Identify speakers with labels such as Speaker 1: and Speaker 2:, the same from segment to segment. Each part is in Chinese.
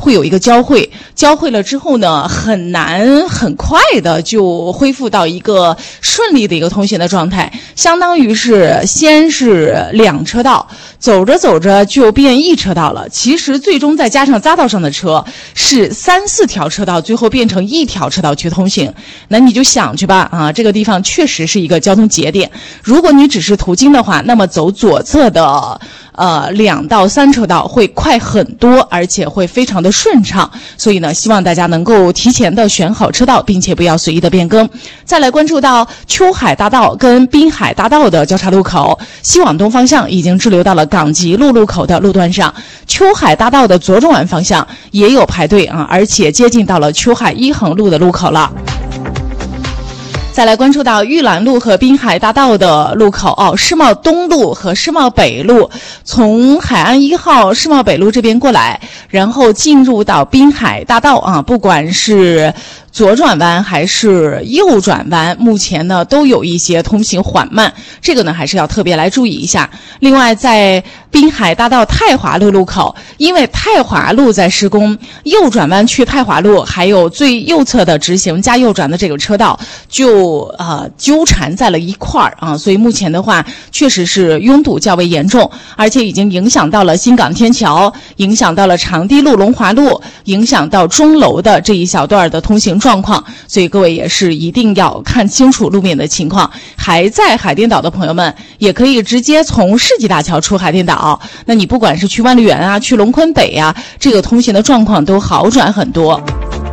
Speaker 1: 会有一个交汇，交汇了之后呢，很难很快的就恢复到一个顺利的一个通行的状态，相当于是先是2车道，走着走着就变1车道了。其实最终再加上匝道上的车是3、4条车道，最后变成1条车道去通行。那你就想去吧啊，这个地方确实是一个交通节点。如果你只是途经的话，那么走左侧的2到3车道会快很多，而且会非常的顺畅。所以呢，希望大家能够提前的选好车道，并且不要随意的变更。再来关注到秋海大道跟滨海大道的交叉路口，西往东方向已经滞留到了港吉路路口的路段上。秋海大道的左转弯方向也有排队啊，而且接近到了秋海一横路的路口了。再来关注到玉兰路和滨海大道的路口世贸东路和世贸北路，从海岸1号世贸北路这边过来，然后进入到滨海大道啊，不管是左转弯还是右转弯，目前呢都有一些通行缓慢，这个呢还是要特别来注意一下。另外在滨海大道太华路路口，因为太华路在施工，右转弯去太华路还有最右侧的直行加右转的这个车道就纠缠在了一块儿啊，所以目前的话确实是拥堵较为严重，而且已经影响到了新港天桥，影响到了长堤路龙华路，影响到钟楼的这一小段的通行状况，所以各位也是一定要看清楚路面的情况。还在海淀岛的朋友们也可以直接从世纪大桥出海淀岛，那你不管是去万丽园啊，去龙坤北啊，这个通行的状况都好转很多。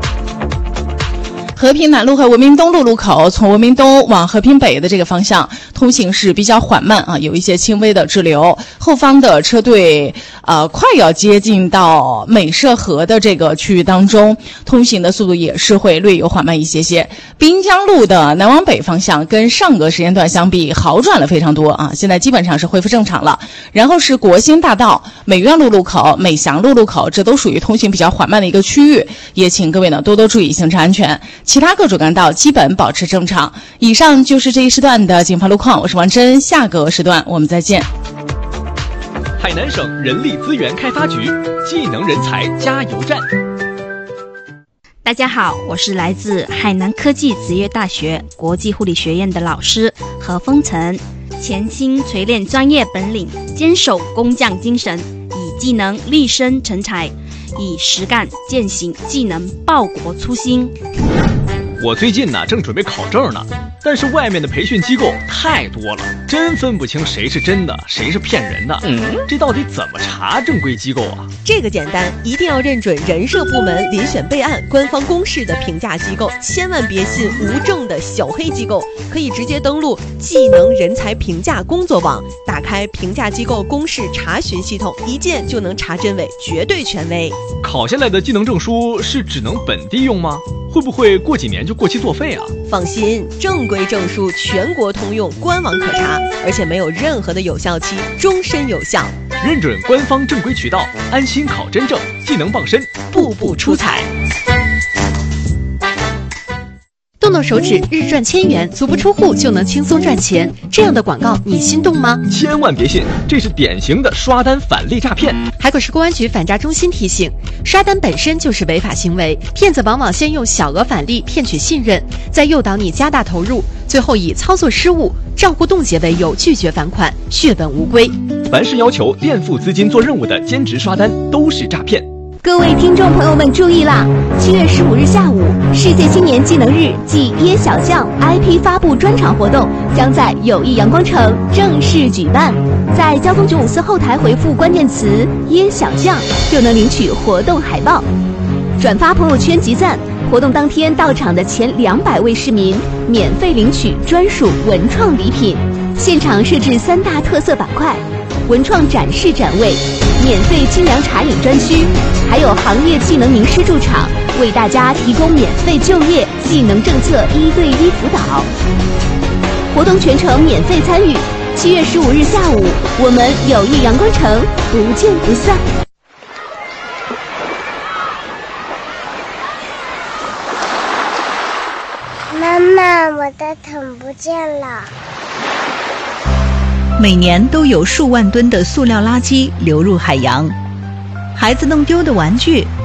Speaker 1: 和平南路和文明东路路口，从文明东往和平北的这个方向通行是比较缓慢啊，有一些轻微的滞留。后方的车队快要接近到美涉河的这个区域当中，通行的速度也是会略有缓慢一些些。滨江路的南往北方向跟上个时间段相比好转了非常多啊，现在基本上是恢复正常了。然后是国兴大道、美苑路路口、美祥路路口，这都属于通行比较缓慢的一个区域，也请各位呢多多注意行车安全。其他各主干道基本保持正常。以上就是这一时段的警方路况，我是王真，下个时段我们再见。
Speaker 2: 海南省人力资源开发局技能人才加油站。
Speaker 3: 大家好，我是来自海南科技职业大学国际护理学院的老师何风晨，潜心锤炼专业本领，坚守工匠精神，以技能立身成才，以实干践行技能报国初心。
Speaker 2: 我最近呢正准备考证呢，但是外面的培训机构太多了，真分不清谁是真的谁是骗人的。这到底怎么查正规机构啊？
Speaker 4: 这个简单，一定要认准人社部门遴选备案官方公示的评价机构，千万别信无证的小黑机构。可以直接登录技能人才评价工作网，打开评价机构公示查询系统，一键就能查真伪，绝对权威。
Speaker 2: 考下来的技能证书是只能本地用吗？会不会过几年就过期作废啊？
Speaker 4: 放心，正规证书全国通用，官网可查，而且没有任何的有效期，终身有效。
Speaker 2: 认准官方正规渠道，安心考真证，技能傍身，步步出彩。
Speaker 4: 动动手指，日赚1000元，足不出户就能轻松赚钱，这样的广告你心动吗？
Speaker 2: 千万别信，这是典型的刷单返利诈骗。
Speaker 4: 海口市公安局反诈中心提醒，刷单本身就是违法行为，骗子往往先用小额返利骗取信任，再诱导你加大投入，最后以操作失误、账户冻结为由拒绝返款，血本无归。
Speaker 2: 凡是要求垫付资金做任务的兼职刷单都是诈骗。
Speaker 5: 各位听众朋友们注意啦！7月15日下午，世界青年技能日暨椰小将 IP 发布专场活动将在友谊阳光城正式举办。在交通954后台回复关键词“椰小将”，就能领取活动海报。转发朋友圈集赞，活动当天到场的前200位市民免费领取专属文创礼品。现场设置3大特色板块：文创展示展位、免费精粮茶饮专区，还有行业技能名师驻场，为大家提供免费就业技能政策1对1辅导。活动全程免费参与。7月15日下午，我们友谊阳光城不见不散。
Speaker 6: 妈妈，我的桶不见了。
Speaker 7: 每年都有数万吨的塑料垃圾流入海洋，孩子弄丢的玩具